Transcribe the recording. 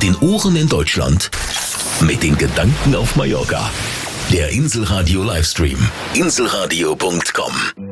den Ohren in Deutschland, mit den Gedanken auf Mallorca. Der Inselradio Livestream. Inselradio.com